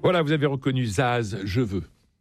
Voilà, vous avez reconnu Zaz, je veux.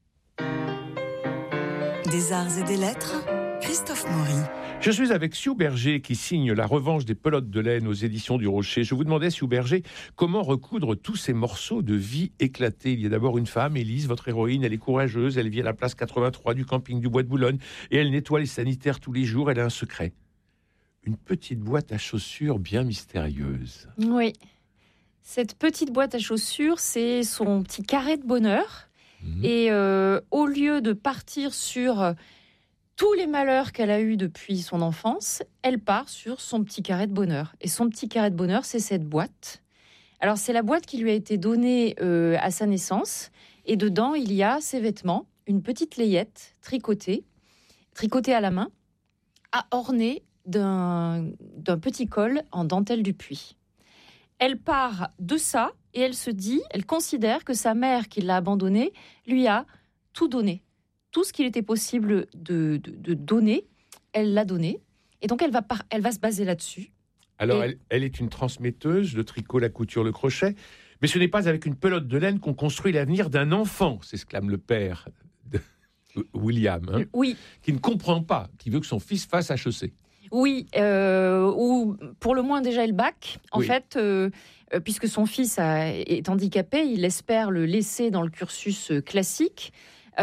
Des arts et des lettres, Christophe Maury. Je suis avec Sue Berger qui signe La revanche des pelotes de laine aux éditions du Rocher. Je vous demandais, Sue Berger, comment recoudre tous ces morceaux de vie éclatés. Il y a d'abord une femme, Élise, votre héroïne. Elle est courageuse, elle vit à la place 83 du camping du Bois de Boulogne et elle nettoie les sanitaires tous les jours. Elle a un secret. Une petite boîte à chaussures bien mystérieuse. Oui. Cette petite boîte à chaussures, c'est son petit carré de bonheur. Et au lieu de partir sur tous les malheurs qu'elle a eus depuis son enfance, elle part sur son petit carré de bonheur. Et son petit carré de bonheur, c'est cette boîte. Alors, c'est la boîte qui lui a été donnée à sa naissance. Et dedans, il y a ses vêtements, une petite layette tricotée à la main, ornée d'un petit col en dentelle du Puy. Elle part de ça et elle considère que sa mère qui l'a abandonnée lui a tout donné. Tout ce qu'il était possible de donner, elle l'a donné. Et donc, elle va se baser là-dessus. Alors, elle est une transmetteuse, le tricot, la couture, le crochet. Mais ce n'est pas avec une pelote de laine qu'on construit l'avenir d'un enfant, s'exclame le père de William, Oui. Qui ne comprend pas, qui veut que son fils fasse HEC. Oui, ou pour le moins déjà le bac. En fait, puisque son fils est handicapé, il espère le laisser dans le cursus classique. Et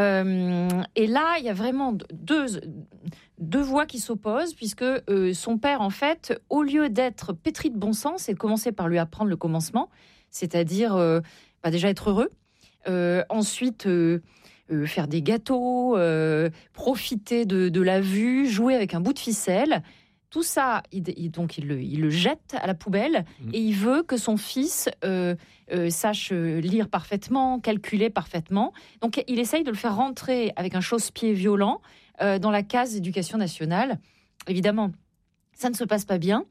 là, il y a vraiment deux voies qui s'opposent, puisque son père, en fait, au lieu d'être pétri de bon sens et de commencer par lui apprendre le commencement, c'est-à-dire déjà être heureux, ensuite faire des gâteaux, profiter de la vue, jouer avec un bout de ficelle. Tout ça, il le jette à la poubelle et il veut que son fils sache lire parfaitement, calculer parfaitement. Donc, il essaye de le faire rentrer avec un chausse-pied violent dans la case éducation nationale. Évidemment, ça ne se passe pas bien.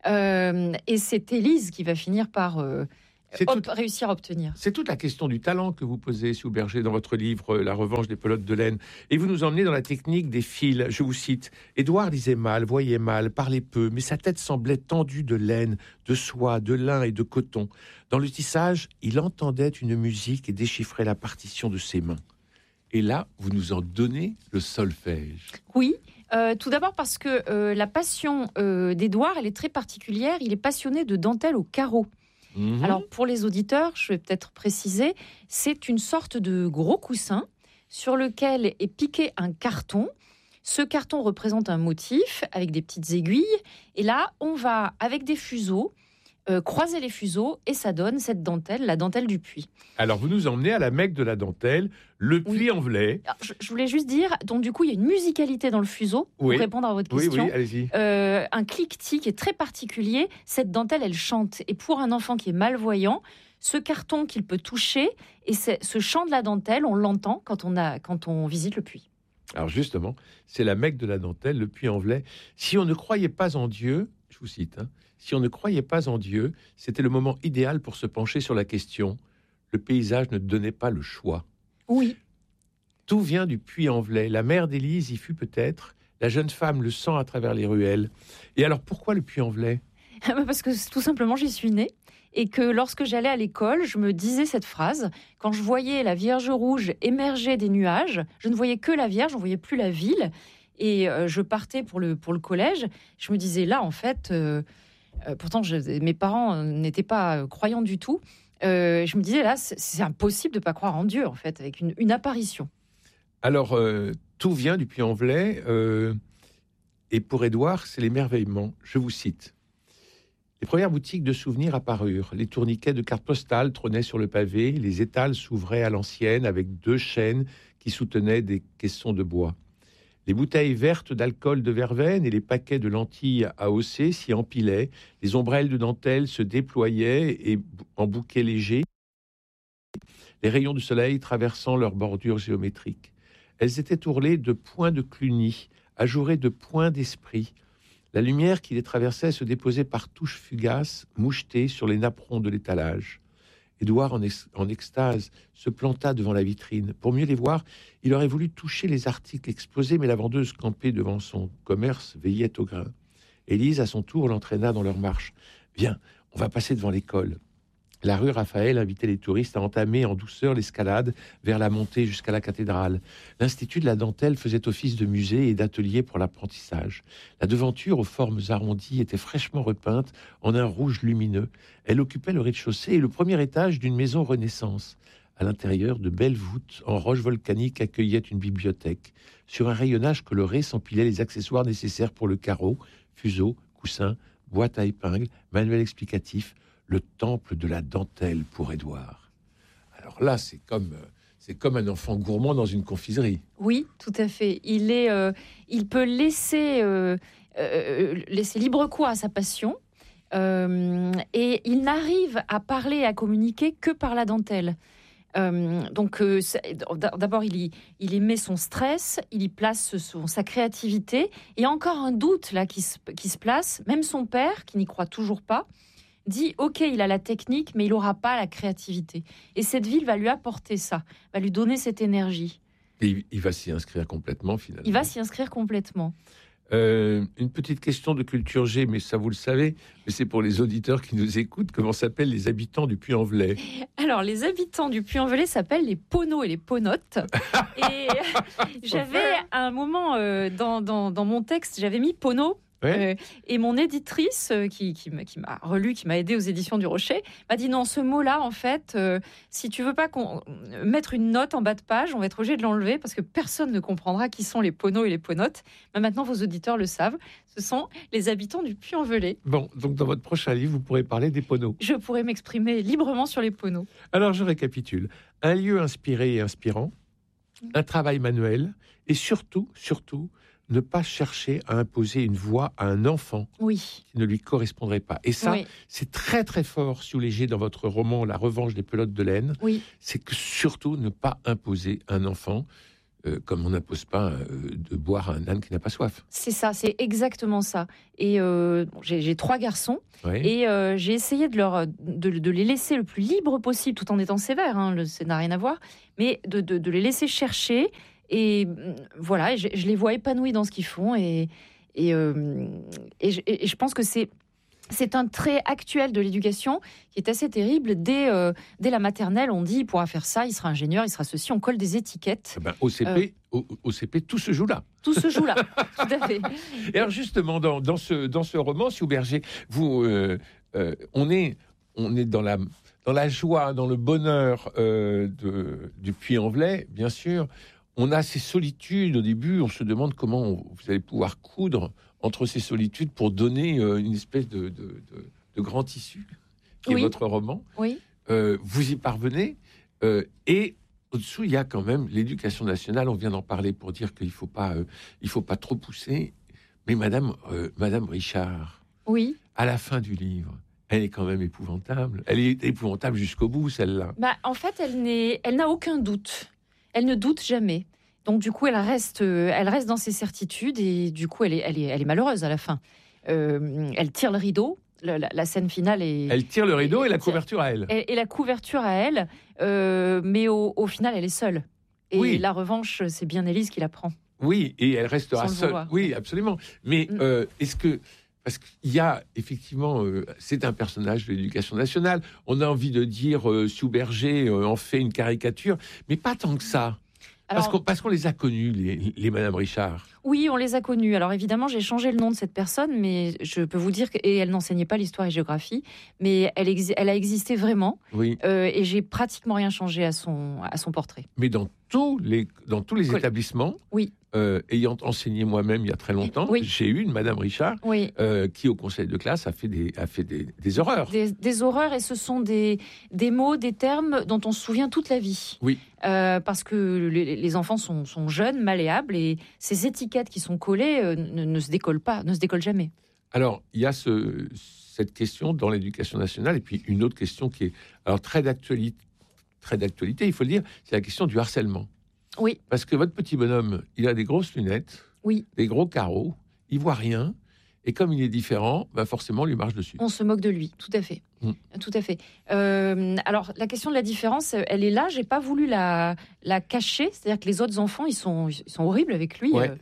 Et c'est Élise qui va finir par réussir à obtenir. C'est toute la question du talent que vous posez, Sue Berger, dans votre livre La revanche des pelotes de laine. Et vous nous emmenez dans la technique des fils. Je vous cite. Édouard lisait mal, voyait mal, parlait peu, mais sa tête semblait tendue de laine, de soie, de lin et de coton. Dans le tissage, il entendait une musique et déchiffrait la partition de ses mains. Et là, vous nous en donnez le solfège. Oui. Tout d'abord parce que la passion d'Édouard, elle est très particulière. Il est passionné de dentelle au carreau. Alors, pour les auditeurs, je vais peut-être préciser, c'est une sorte de gros coussin sur lequel est piqué un carton. Ce carton représente un motif avec des petites aiguilles. Et là, on va, avec des fuseaux, croiser les fuseaux et ça donne cette dentelle, la dentelle du Puy. Alors, vous nous emmenez à la Mecque de la dentelle, le Puy-en-Velay. Je voulais juste dire, donc du coup, il y a une musicalité dans le fuseau, pour répondre à votre question. Oui, allez-y. Un cliquetis qui est très particulier. Cette dentelle, elle chante. Et pour un enfant qui est malvoyant, ce carton qu'il peut toucher, et ce chant de la dentelle, on l'entend quand on visite le Puy. Alors justement, c'est la Mecque de la dentelle, le Puy-en-Velay. Si on ne croyait pas en Dieu, je vous cite, si on ne croyait pas en Dieu, c'était le moment idéal pour se pencher sur la question. Le paysage ne donnait pas le choix. Oui. Tout vient du Puy-en-Velay. La mère d'Élise y fut peut-être. La jeune femme le sent à travers les ruelles. Et alors, pourquoi le Puy-en-Velay ? Parce que tout simplement, j'y suis née. Et que lorsque j'allais à l'école, je me disais cette phrase. Quand je voyais la Vierge rouge émerger des nuages, je ne voyais que la Vierge, je ne voyais plus la ville. Et je partais pour le collège. Je me disais, là, en fait... pourtant, mes parents n'étaient pas croyants du tout. Je me disais, là, c'est impossible de ne pas croire en Dieu, en fait, avec une apparition. Alors, tout vient du Puy-en-Velay. Et pour Édouard, c'est l'émerveillement. Je vous cite. Les premières boutiques de souvenirs apparurent. Les tourniquets de cartes postales trônaient sur le pavé. Les étals s'ouvraient à l'ancienne avec 2 chaînes qui soutenaient des caissons de bois. Les bouteilles vertes d'alcool de verveine et les paquets de lentilles AOC s'y empilaient. Les ombrelles de dentelle se déployaient et en bouquets légers, les rayons du soleil traversant leurs bordures géométriques. Elles étaient ourlées de points de Cluny, ajourées de points d'esprit. La lumière qui les traversait se déposait par touches fugaces, mouchetées sur les napperons de l'étalage. Édouard, en extase, se planta devant la vitrine. Pour mieux les voir, il aurait voulu toucher les articles exposés, mais la vendeuse campée devant son commerce veillait au grain. Élise, à son tour, l'entraîna dans leur marche. « Viens, on va passer devant l'école. » La rue Raphaël invitait les touristes à entamer en douceur l'escalade vers la montée jusqu'à la cathédrale. L'Institut de la dentelle faisait office de musée et d'atelier pour l'apprentissage. La devanture aux formes arrondies était fraîchement repeinte en un rouge lumineux. Elle occupait le rez-de-chaussée et le premier étage d'une maison Renaissance. À l'intérieur, de belles voûtes en roche volcanique accueillaient une bibliothèque. Sur un rayonnage coloré s'empilaient les accessoires nécessaires pour le carreau, fuseau, coussin, boîte à épingles, manuel explicatif, le temple de la dentelle pour Édouard. Alors là, c'est comme un enfant gourmand dans une confiserie. Oui, tout à fait. Il peut laisser libre cours à sa passion. Et il n'arrive à parler et à communiquer que par la dentelle. D'abord, il y met son stress, il y place sa créativité. Il y a encore un doute là qui se place. Même son père, qui n'y croit toujours pas, dit « Ok, il a la technique, mais il n'aura pas la créativité. » Et cette ville va lui apporter ça, va lui donner cette énergie. Et il va s'y inscrire complètement, finalement. Il va s'y inscrire complètement. Une petite question de culture G, mais ça vous le savez, mais c'est pour les auditeurs qui nous écoutent. Comment s'appellent les habitants du Puy-en-Velay? Alors, les habitants du Puy-en-Velay s'appellent les Poneaux et les Ponotes. Et j'avais à un moment dans mon texte, j'avais mis Poneaux. Ouais. Et mon éditrice, qui m'a relu, qui m'a aidé aux éditions du Rocher, m'a dit non, ce mot-là, en fait, si tu veux pas mettre une note en bas de page, on va être obligé de l'enlever parce que personne ne comprendra qui sont les Poneaux et les Ponotes. Mais maintenant, vos auditeurs le savent, ce sont les habitants du Puy-en-Velay. Bon, donc dans votre prochain livre, vous pourrez parler des Poneaux. Je pourrais m'exprimer librement sur les Poneaux. Alors, je récapitule. Un lieu inspiré et inspirant, un travail manuel, et surtout, ne pas chercher à imposer une voix à un enfant Oui. qui ne lui correspondrait pas. Et ça, Oui. c'est très très fort sous léger dans votre roman La revanche des pelotes de laine. Oui. C'est que surtout ne pas imposer à un enfant, comme on n'impose pas de boire à un âne qui n'a pas soif. C'est ça, c'est exactement ça. Et j'ai 3 garçons, Oui. et j'ai essayé de les laisser le plus libre possible, tout en étant sévère, hein, ça n'a rien à voir, mais de les laisser chercher. Et voilà, je les vois épanouis dans ce qu'ils font, et je pense que c'est un trait actuel de l'éducation qui est assez terrible. Dès la maternelle, on dit il pourra faire ça, il sera ingénieur, il sera ceci, on colle des étiquettes. Au CP, tout se joue là. Tout se joue là, tout à fait. Et alors justement, dans ce roman, Sue Berger, on est dans la joie, dans le bonheur du Puy-en-Velay, bien sûr. On a ces solitudes au début, on se demande comment vous allez pouvoir coudre entre ces solitudes pour donner une espèce de grand tissu, qui est votre roman. Oui. Vous y parvenez, et au-dessous, il y a quand même l'éducation nationale, on vient d'en parler pour dire qu'il faut pas trop pousser, mais Madame Richard, oui. À la fin du livre, elle est quand même épouvantable. Elle est épouvantable jusqu'au bout, celle-là. En fait, elle n'a aucun doute. Elle ne doute jamais. Donc, du coup, elle reste dans ses certitudes, et du coup, elle est malheureuse à la fin. Elle tire le rideau. La scène finale est... Elle tire le rideau et la couverture à elle. Et la couverture à elle. Mais au final, elle est seule. Et oui. La revanche, c'est bien Élise qui la prend. Oui, et elle restera seule. Oui, absolument. Mais est-ce que... Parce qu'il y a effectivement, c'est un personnage de l'éducation nationale. On a envie de dire Sue Berger en fait une caricature, mais pas tant que ça. Parce qu'on les a connus, les Madame Richard. Oui, on les a connus. Alors évidemment, j'ai changé le nom de cette personne, mais je peux vous dire qu'elle n'enseignait pas l'histoire et géographie, mais elle a existé vraiment. Oui. Et j'ai pratiquement rien changé à son portrait. Mais dans tous les établissements, oui. Ayant enseigné moi-même il y a très longtemps, oui. J'ai eu une Madame Richard qui, au conseil de classe, a fait des horreurs. Des horreurs, et ce sont des mots, des termes dont on se souvient toute la vie. Oui. Parce que les enfants sont jeunes, malléables, et ces étiquettes qui sont collées ne se décollent pas, ne se décollent jamais. Alors, il y a cette question dans l'éducation nationale, et puis une autre question qui est très d'actualité, il faut le dire, c'est la question du harcèlement. Oui. Parce que votre petit bonhomme, il a des grosses lunettes, oui. Des gros carreaux, il voit rien, et comme il est différent, forcément, on lui marche dessus. On se moque de lui, tout à fait. Tout à fait. Alors, la question de la différence, elle est là. J'ai pas voulu la cacher. C'est-à-dire que les autres enfants, ils sont horribles avec lui. Ouais.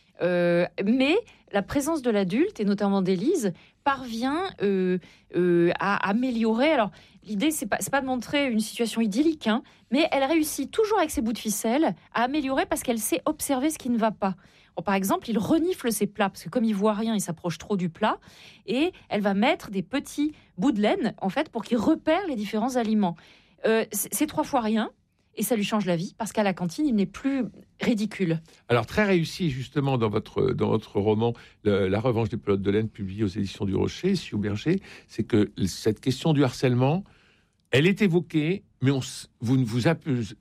Mais la présence de l'adulte, et notamment d'Élise, parvient à améliorer. Alors, l'idée, c'est pas de montrer une situation idyllique, hein, mais elle réussit toujours avec ses bouts de ficelle à améliorer parce qu'elle sait observer ce qui ne va pas. Bon, par exemple, il renifle ses plats parce que comme il voit rien, il s'approche trop du plat et elle va mettre des petits bouts de laine en fait pour qu'il repère les différents aliments. C'est 3 fois rien. Et ça lui change la vie, parce qu'à la cantine, il n'est plus ridicule. Alors, très réussi, justement, dans votre roman, La revanche des pelotes de laine, publié aux éditions du Rocher, Sue Berger, c'est que cette question du harcèlement, elle est évoquée, mais vous ne vous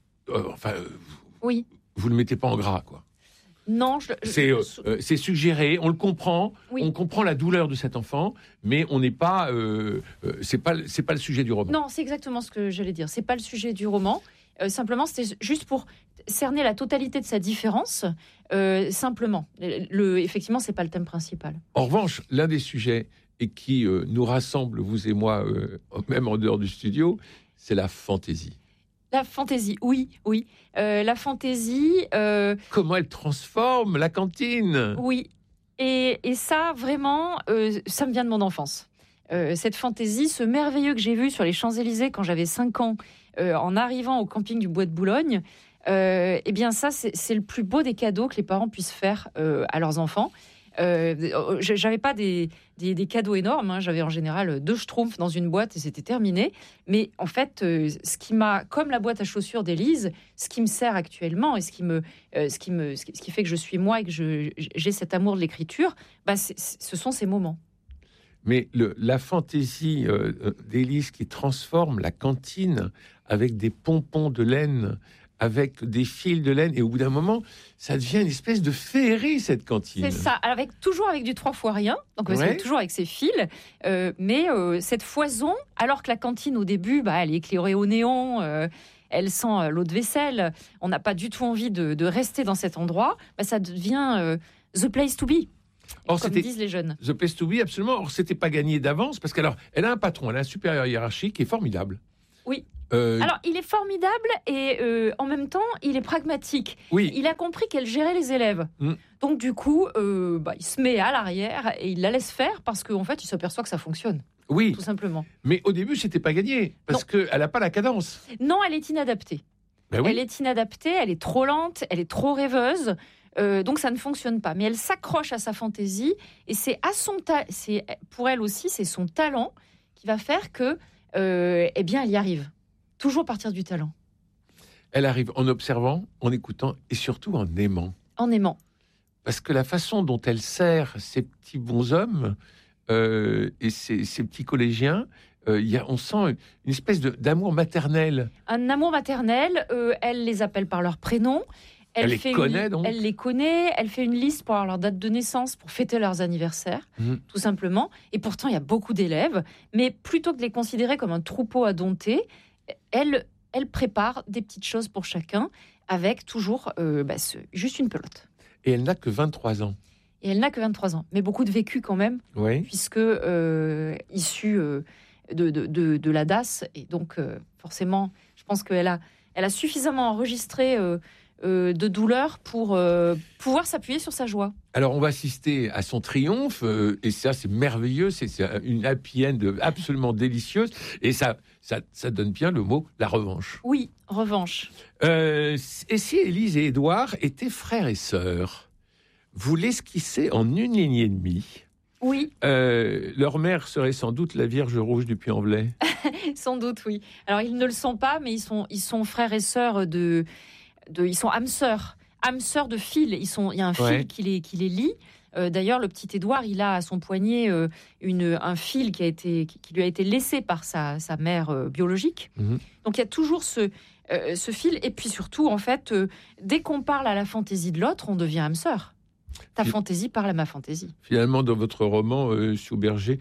oui. Vous ne le mettez pas en gras, quoi. Non, c'est suggéré, on le comprend, oui. On comprend la douleur de cet enfant, mais on n'est pas, c'est pas le sujet du roman. Non, c'est exactement ce que j'allais dire. C'est pas le sujet du roman. Simplement, c'était juste pour cerner la totalité de sa différence. Simplement, effectivement, c'est pas le thème principal. En revanche, l'un des sujets et qui nous rassemble, vous et moi, même en dehors du studio, c'est la fantaisie. La fantaisie, oui. La fantaisie... Comment elle transforme la cantine. Oui, et ça, vraiment, ça me vient de mon enfance. Cette fantaisie, ce merveilleux que j'ai vu sur les Champs-Élysées quand j'avais 5 ans, en arrivant au camping du Bois de Boulogne, eh bien ça, c'est le plus beau des cadeaux que les parents puissent faire à leurs enfants. J'avais pas des cadeaux énormes, hein. J'avais en général 2 schtroumpfs dans une boîte et c'était terminé. Mais en fait, ce qui m'a, comme la boîte à chaussures d'Élise, ce qui me sert actuellement et ce qui fait que je suis moi et que j'ai cet amour de l'écriture, ce sont ces moments. Mais la fantaisie d'Élise qui transforme la cantine avec des pompons de laine, avec des fils de laine, et au bout d'un moment, ça devient une espèce de féerie, cette cantine. C'est ça, toujours avec du 3 fois rien, donc ouais. Toujours avec ses fils, mais cette foison, alors que la cantine au début, elle est éclairée au néon, elle sent l'eau de vaisselle, on n'a pas du tout envie de rester dans cet endroit, ça devient the place to be. Comme disent les jeunes. The place to be, absolument. Or, c'était pas gagné d'avance, parce qu'elle a un patron, elle a un supérieur hiérarchique qui est formidable. Oui. Alors, il est formidable et en même temps, il est pragmatique. Oui. Il a compris qu'elle gérait les élèves. Donc, du coup, il se met à l'arrière et il la laisse faire parce qu'en fait, il s'aperçoit que ça fonctionne. Oui. Tout simplement. Mais au début, c'était pas gagné parce qu'elle n'a pas la cadence. Non, elle est inadaptée. Ben oui. Elle est inadaptée, elle est trop lente, elle est trop rêveuse. Donc ça ne fonctionne pas. Mais elle s'accroche à sa fantaisie et pour elle aussi, c'est son talent qui va faire que, elle y arrive. Toujours partir du talent. Elle arrive en observant, en écoutant et surtout en aimant. En aimant. Parce que la façon dont elle sert ces petits bonshommes et ces petits collégiens, on sent une espèce d'amour maternel. Un amour maternel. Elle les appelle par leur prénom. Elle les connaît, elle fait une liste pour avoir leur date de naissance, pour fêter leurs anniversaires, tout simplement. Et pourtant, il y a beaucoup d'élèves. Mais plutôt que de les considérer comme un troupeau à dompter, elle prépare des petites choses pour chacun, avec toujours juste une pelote. Et elle n'a que 23 ans. Mais beaucoup de vécu quand même, oui. Puisque issue de la DAS. Et donc, forcément, je pense qu'elle a suffisamment enregistré... de douleur pour pouvoir s'appuyer sur sa joie. Alors, on va assister à son triomphe, et ça, c'est merveilleux, c'est une happy end absolument délicieuse, et ça donne bien le mot la revanche. Oui, revanche. Et si Élise et Édouard étaient frères et sœurs, vous l'esquissez en 1 ligne et demie. Oui. Leur mère serait sans doute la Vierge Rouge du Puy-en-Velay. Sans doute, oui. Alors, ils ne le sont pas, mais ils sont frères et sœurs ils sont âmes sœurs de fil. Il y a un fil qui les lie. D'ailleurs, le petit Édouard, il a à son poignet un fil qui lui a été laissé par sa mère biologique. Donc, il y a toujours ce fil. Et puis surtout, en fait, dès qu'on parle à la fantaisie de l'autre, on devient âme sœur. Ta fantaisie parle à ma fantaisie. Finalement, dans votre roman, Sue Berger,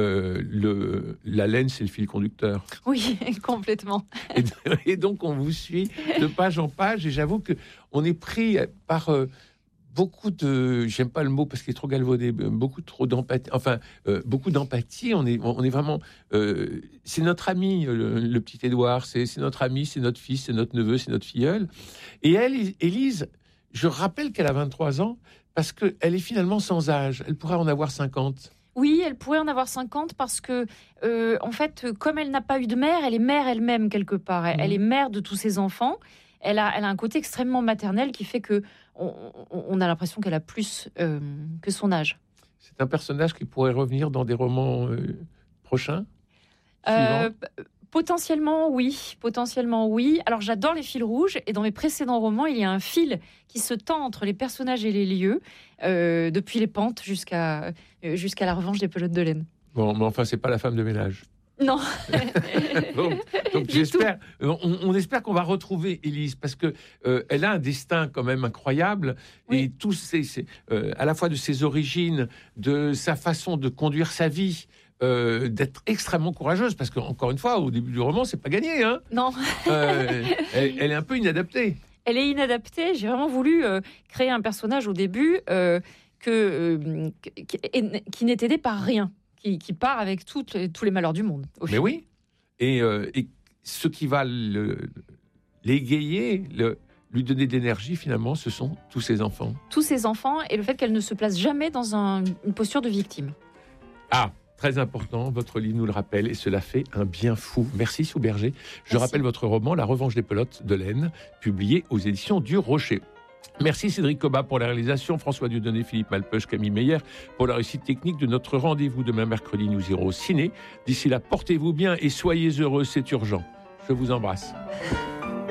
la laine, c'est le fil conducteur. Oui, complètement. Et donc, on vous suit de page en page. Et j'avoue qu'on est pris par beaucoup de... J'aime pas le mot parce qu'il est trop galvaudé. Beaucoup d'empathie. Enfin, beaucoup d'empathie. On est vraiment... c'est notre ami, le petit Édouard. C'est notre ami, c'est notre fils, c'est notre neveu, c'est notre filleul. Et elle, Élise, je rappelle qu'elle a 23 ans, parce qu'elle est finalement sans âge. Elle pourrait en avoir 50. Oui, elle pourrait en avoir 50 parce que, en fait, comme elle n'a pas eu de mère, elle est mère elle-même quelque part. Elle est mère de tous ses enfants. Elle a un côté extrêmement maternel qui fait que on a l'impression qu'elle a plus que son âge. C'est un personnage qui pourrait revenir dans des romans prochains, suivants. Potentiellement oui. Alors j'adore les fils rouges et dans mes précédents romans, il y a un fil qui se tend entre les personnages et les lieux, depuis les pentes jusqu'à la revanche des pelotes de laine. Bon, mais enfin, c'est pas la femme de ménage. Non. donc j'espère, on espère qu'on va retrouver Élise parce que elle a un destin quand même incroyable et tous à la fois de ses origines, de sa façon de conduire sa vie. D'être extrêmement courageuse parce qu'encore une fois au début du roman c'est pas gagné hein. Non. Elle est un peu inadaptée. Elle est inadaptée. J'ai vraiment voulu créer un personnage au début qui n'est aidé par rien, qui part avec tous les malheurs du monde. Mais oui. Et ce qui va l'égayer, lui donner de l'énergie finalement, ce sont tous ses enfants. Tous ses enfants et le fait qu'elle ne se place jamais dans une posture de victime. Ah. Très important, votre livre nous le rappelle et cela fait un bien fou. Merci Souberger. Je rappelle votre roman La Revanche des pelotes de laine, publié aux éditions du Rocher. Merci Cédric Cobat pour la réalisation, François Dieudonné, Philippe Malpeuch, Camille Meyer pour la réussite technique de notre rendez-vous. Demain mercredi, nous irons au ciné. D'ici là, portez-vous bien et soyez heureux, c'est urgent. Je vous embrasse.